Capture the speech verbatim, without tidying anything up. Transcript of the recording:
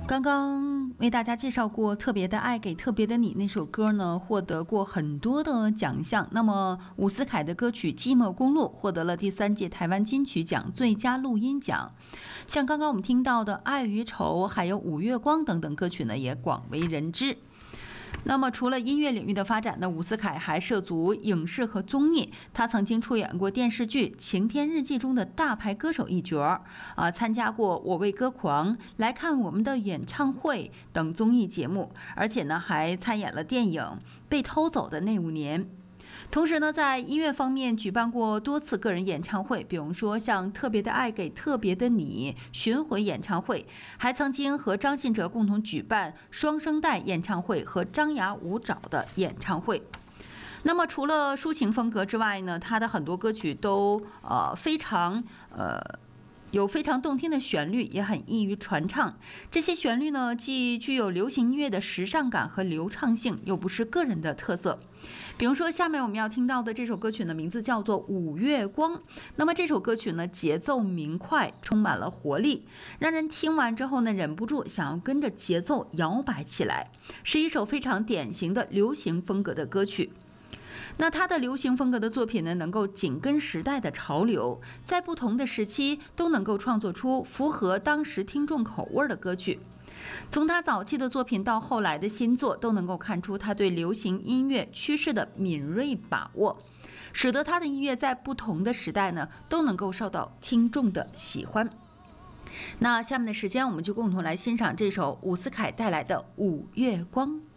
刚刚为大家介绍过《特别的爱给特别的你》那首歌呢，获得过很多的奖项。那么伍思凯的歌曲《寂寞公路》获得了第三届台湾金曲奖最佳录音奖。像刚刚我们听到的《爱与愁》还有《五月光》等等歌曲呢，也广为人知。那么除了音乐领域的发展呢，伍思凯还涉足影视和综艺。他曾经出演过电视剧《晴天日记》中的大牌歌手一角儿，啊，参加过《我为歌狂》、来看我们的演唱会等综艺节目，而且呢还参演了电影《被偷走的那五年》。同时呢，在音乐方面举办过多次个人演唱会，比如说像《特别的爱给特别的你》巡回演唱会，还曾经和张信哲共同举办双声带演唱会和张牙舞爪的演唱会。那么除了抒情风格之外呢，他的很多歌曲都呃非常呃有非常动听的旋律，也很易于传唱。这些旋律呢，既具有流行音乐的时尚感和流畅性，又不是个人的特色。比如说下面我们要听到的这首歌曲呢，名字叫做《五月光》。那么这首歌曲呢，节奏明快，充满了活力，让人听完之后呢，忍不住想要跟着节奏摇摆起来，是一首非常典型的流行风格的歌曲。那他的流行风格的作品呢，能够紧跟时代的潮流，在不同的时期都能够创作出符合当时听众口味的歌曲。从他早期的作品到后来的新作，都能够看出他对流行音乐趋势的敏锐把握，使得他的音乐在不同的时代呢，都能够受到听众的喜欢。那下面的时间，我们就共同来欣赏这首伍思凯带来的《五月光》。